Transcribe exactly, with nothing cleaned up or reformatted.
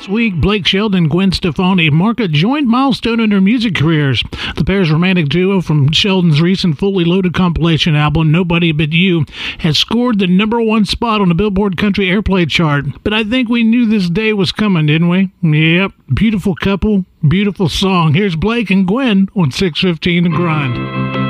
This week, Blake Shelton and Gwen Stefani mark a joint milestone in their music careers. The pair's romantic duo from Shelton's recent Fully Loaded compilation album, Nobody But You, has scored the number one spot on the Billboard Country Airplay chart. But I think we knew this day was coming, didn't we? Yep, beautiful couple, beautiful song. Here's Blake and Gwen on six fifteen The Grind.